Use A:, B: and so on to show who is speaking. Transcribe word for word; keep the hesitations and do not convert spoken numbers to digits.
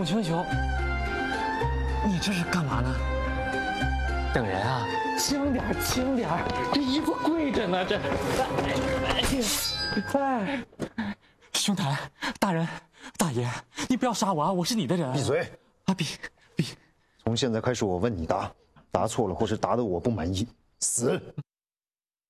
A: 母全球，你这是干嘛呢？
B: 等人啊！
A: 轻点，轻点，这衣服贵着呢，这。哎，兄台，大人，大爷，你不要杀我啊！我是你的人。
C: 闭嘴！
A: 啊，闭闭。
C: 从现在开始，我问你答，答错了或是答得我不满意，死。